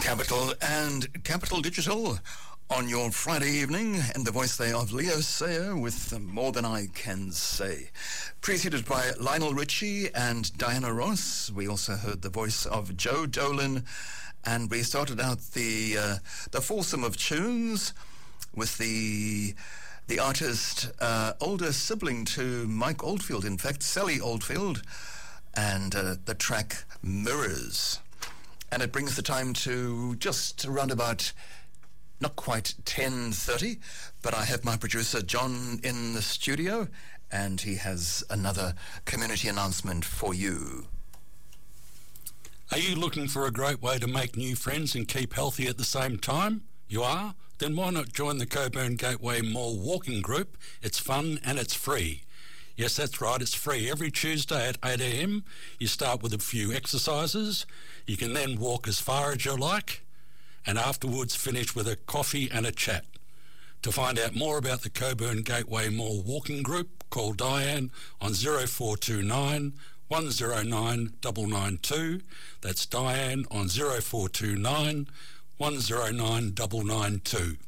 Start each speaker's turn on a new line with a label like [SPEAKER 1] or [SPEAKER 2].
[SPEAKER 1] Capital and Capital Digital on your Friday evening, and the voice there of Leo Sayer with More Than I Can Say. Preceded by Lionel Richie and Diana Ross. We also heard the voice of Joe Dolan, and we started out the foursome of tunes with the artist, older sibling to Mike Oldfield, in fact, Sally Oldfield, and the track Mirrors. And it brings the time to just around about, not quite 10:30, but I have my producer John in the studio, and he has another community announcement for you.
[SPEAKER 2] Are you looking for a great way to make new friends and keep healthy at the same time? You are? Then why not join the Cockburn Gateway Mall Walking Group? It's fun and it's free. Yes, that's right, it's free. Every Tuesday at 8 a.m, you start with a few exercises. You can then walk as far as you like, and afterwards finish with a coffee and a chat. To find out more about the Cockburn Gateway Mall Walking Group, call Diane on 0429 109 992. That's Diane on 0429 109 992.